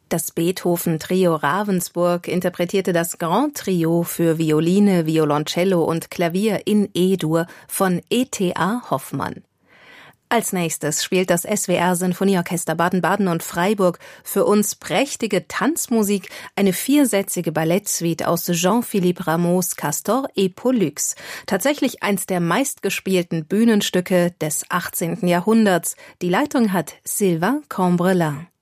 Das Beethoven-Trio Ravensburg interpretierte das Grand Trio für Violine, Violoncello und Klavier in E-Dur von E.T.A. Hoffmann. Als nächstes spielt das SWR-Sinfonieorchester Baden-Baden und Freiburg für uns prächtige Tanzmusik, eine 4-sätzige Ballettsuite aus Jean-Philippe Rameau's Castor et Pollux. Tatsächlich eins der meistgespielten Bühnenstücke des 18. Jahrhunderts. Die Leitung hat Sylvain Cambrelin.